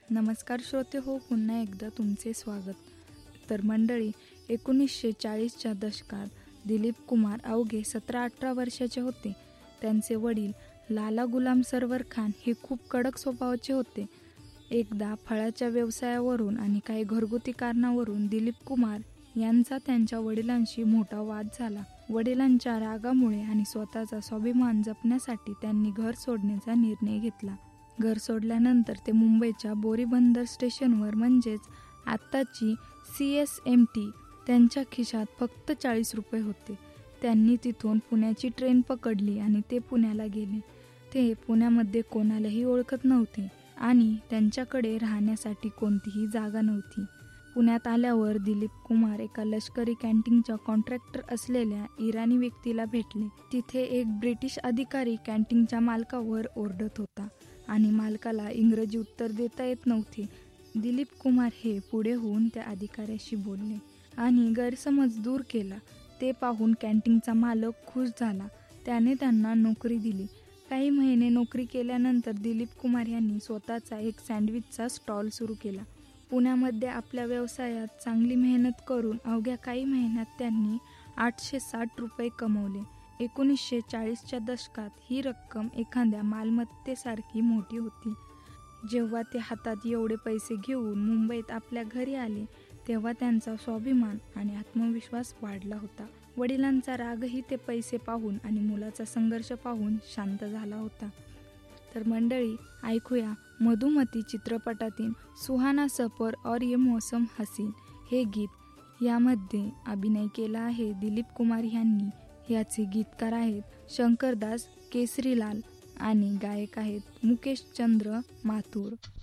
नमस्कार श्रोते हो, पुन्हा एकदा तुमचे स्वागत. तर मंडळी, 1940च्या दशकात दिलीप कुमार अवघे 17-18 वर्षाचे होते. त्यांचे वडील लाला गुलाम सरवर खान हे खूप कडक स्वभावाचे होते. एकदा फळाच्या व्यवसायावरून आणि काही घरगुती कारणावरून दिलीप कुमार यांचा त्यांच्या वडिलांशी मोठा वाद झाला. वडिलांच्या रागामुळे आणि स्वतःचा स्वाभिमान जपण्यासाठी त्यांनी घर सोडण्याचा निर्णय घेतला. घर सोडल्यानंतर ते मुंबईच्या बोरीबंदर स्टेशनवर म्हणजेच आत्ताची CSMT त्यांच्या खिशात फक्त 40 रुपये होते. त्यांनी तिथून पुण्याची ट्रेन पकडली आणि ते पुण्याला गेले. ते पुण्यामध्ये कोणालाही ओळखत नव्हते आणि त्यांच्याकडे राहण्यासाठी कोणतीही जागा नव्हती. पुण्यात आल्यावर दिलीप कुमार एका लष्करी कॅन्टीनच्या कॉन्ट्रॅक्टर असलेल्या इराणी व्यक्तीला भेटले. तिथे एक ब्रिटिश अधिकारी कॅन्टीनच्या मालकावर ओरडत होता आणि मालकाला इंग्रजी उत्तर देता येत नव्हते. दिलीप कुमार हे पुढे होऊन त्या अधिकाऱ्याशी बोलले आणि गैरसमज दूर केला. ते पाहून कॅन्टीनचा मालक खुश झाला. त्याने त्यांना नोकरी दिली. काही महिने नोकरी केल्यानंतर दिलीप कुमार यांनी स्वतःचा एक सँडविचचा स्टॉल सुरू केला. पुण्यामध्ये आपल्या व्यवसायात चांगली मेहनत करून अवघ्या काही महिन्यात त्यांनी 860 रुपये कमवले. 1940च्या दशकात ही रक्कम एखाद्या मालमत्तेसारखी मोठी होती. जेव्हा ते हातात एवढे पैसे घेऊन मुंबईत आपल्या घरी आले तेव्हा त्यांचा स्वाभिमान आणि आत्मविश्वास वाढला होता. वडिलांचा रागही ते पैसे पाहून आणि मुलाचा संघर्ष पाहून शांत झाला होता. तर मंडळी, ऐकूया मधुमती चित्रपटातील सुहाना सफर और ये मौसम हसीन हे गीत. यामध्ये अभिनय केला आहे दिलीप कुमार यांनी. याचे गीतकार आहेत शंकरदास केसरीलाल आणि गायक आहेत मुकेश चंद्र माथुर.